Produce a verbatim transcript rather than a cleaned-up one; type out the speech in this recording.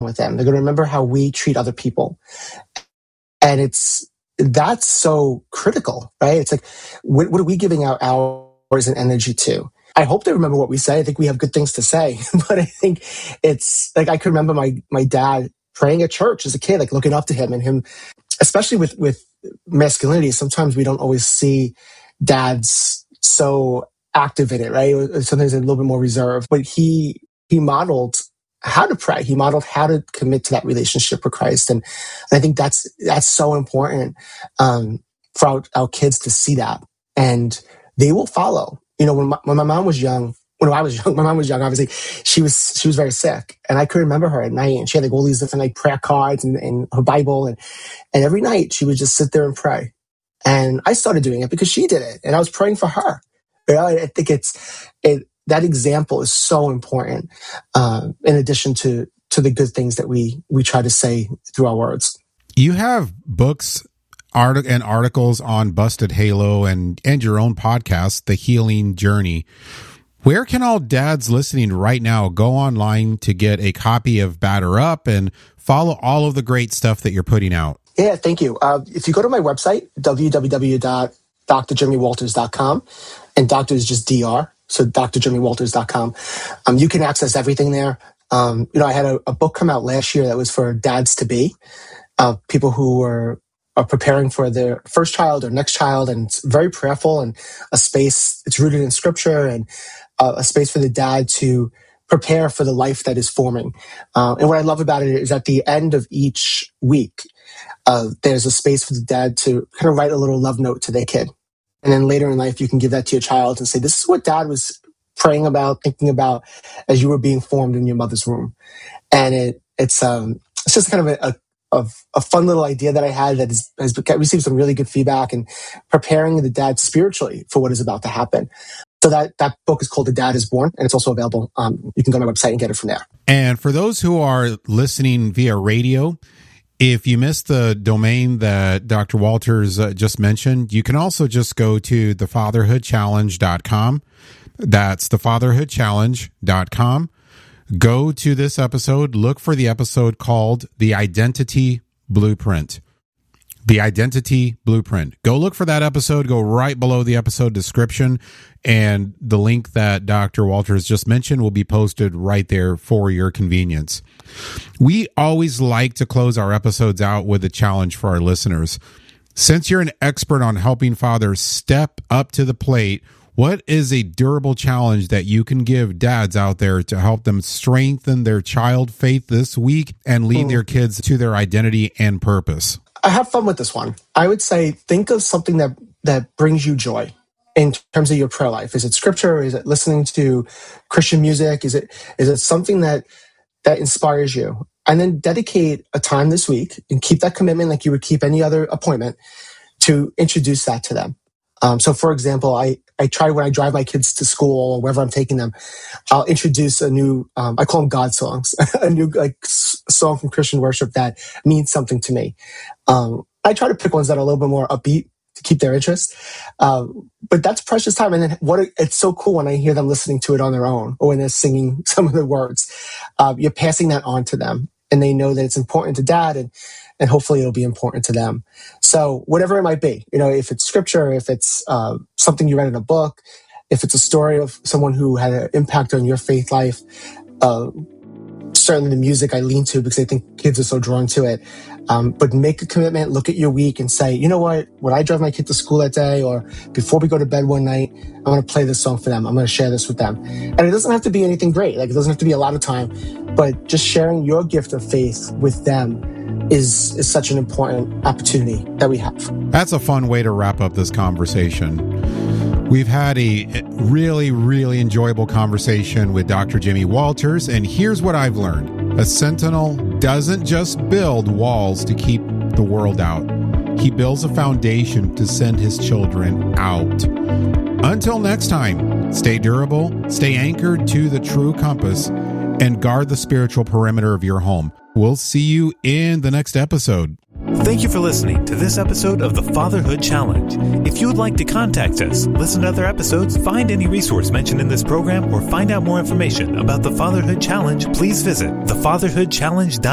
with them. They're going to remember how we treat other people. And it's, that's so critical, right? It's like, what, what are we giving out hours and energy to? I hope they remember what we say. I think we have good things to say, but I think it's like, I can remember my, my dad praying at church as a kid, like looking up to him and him, especially with, with masculinity. Sometimes we don't always see dads so active in it, right? Sometimes a little bit more reserved, but he, he modeled how to pray. He modeled how to commit to that relationship with Christ. And I think that's, that's so important, um, for our, our kids to see that, and they will follow. You know, when my, when my mom was young, when I was young, my mom was young, obviously she was, she was very sick, and I could remember her at night, and she had like all these different like prayer cards and, and her Bible. And, and every night she would just sit there and pray. And I started doing it because she did it, and I was praying for her. You know, I think it's, it, that example is so important, uh, in addition to to the good things that we we try to say through our words. You have books art- and articles on Busted Halo and, and your own podcast, The Healing Journey. Where can all dads listening right now go online to get a copy of Batter Up and follow all of the great stuff that you're putting out? Yeah, thank you. Uh, if you go to my website, w w w dot d r jeremy walters dot com, and doctor is just D R, so d r jeremy walters dot com. Um, you can access everything there. Um, you know, I had a, a book come out last year that was for dads to be, uh, people who were are preparing for their first child or next child, and it's very prayerful and a space. It's rooted in scripture, and uh, a space for the dad to prepare for the life that is forming. Uh, and what I love about it is at the end of each week, uh, there's a space for the dad to kind of write a little love note to their kid. And then later in life, you can give that to your child and say, this is what dad was praying about, thinking about as you were being formed in your mother's womb. And it, it's, um, it's just kind of a, a, of a fun little idea that I had that is, has received some really good feedback, and preparing the dad spiritually for what is about to happen. So that, that book is called The Dad is Born, and it's also available. Um, you can go to my website and get it from there. And for those who are listening via radio, if you missed the domain that Doctor Walters uh, just mentioned, you can also just go to the fatherhood challenge dot com. That's the fatherhood challenge dot com. Go to this episode, look for the episode called The Identity Blueprint. The Identity Blueprint. Go look for that episode. Go right below the episode description, and the link that Doctor Walters just mentioned will be posted right there for your convenience. We always like to close our episodes out with a challenge for our listeners. Since you're an expert on helping fathers step up to the plate, what is a durable challenge that you can give dads out there to help them strengthen their child faith this week and lead mm. their kids to their identity and purpose? I have fun with this one. I would say think of something that, that brings you joy in terms of your prayer life. Is it scripture? Is it listening to Christian music? Is it is it something that that inspires you? And then dedicate a time this week and keep that commitment like you would keep any other appointment to introduce that to them. Um, so, for example, I, I try when I drive my kids to school or wherever I'm taking them, I'll introduce a new, um, I call them God songs, a new like s- song from Christian worship that means something to me. Um, I try to pick ones that are a little bit more upbeat to keep their interest. Um, but that's precious time. And then what it, it's so cool when I hear them listening to it on their own or when they're singing some of the words. Uh, you're passing that on to them, and they know that it's important to dad, and and hopefully it'll be important to them. So whatever it might be, you know, if it's scripture, if it's uh, something you read in a book, if it's a story of someone who had an impact on your faith life, uh, certainly the music I lean to because I think kids are so drawn to it. Um, but make a commitment, look at your week and say, you know what, when I drive my kid to school that day or before we go to bed one night, I'm going to play this song for them. I'm going to share this with them. And it doesn't have to be anything great. Like it doesn't have to be a lot of time, but just sharing your gift of faith with them is is such an important opportunity that we have. That's a fun way to wrap up this conversation. We've had a really, really enjoyable conversation with Doctor Jimmy Walters, and here's what I've learned. A sentinel doesn't just build walls to keep the world out. He builds a foundation to send his children out. Until next time, stay durable, stay anchored to the true compass, and guard the spiritual perimeter of your home. We'll see you in the next episode. Thank you for listening to this episode of the Fatherhood Challenge. If you would like to contact us, listen to other episodes, find any resource mentioned in this program, or find out more information about the Fatherhood Challenge, please visit the fatherhood challenge dot com.